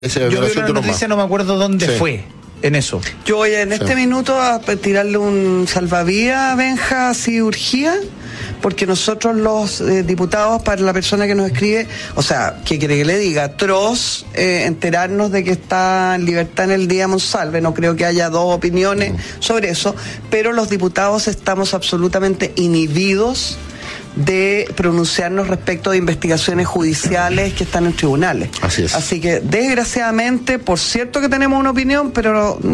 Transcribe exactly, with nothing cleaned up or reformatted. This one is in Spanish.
Ese Yo vi una noticia, no me acuerdo dónde sí. fue. En eso. Yo voy en este sí. minuto a tirarle un salvavidas a Benja si urgía, porque nosotros los eh, diputados, para la persona que nos escribe, o sea, ¿qué quiere que le diga? Atroz eh, enterarnos de que está en libertad en el día Monsalve, no creo que haya dos opiniones mm. sobre eso, pero los diputados estamos absolutamente inhibidos de pronunciarnos respecto de investigaciones judiciales que están en tribunales. Así es. Así que, desgraciadamente, por cierto que tenemos una opinión, pero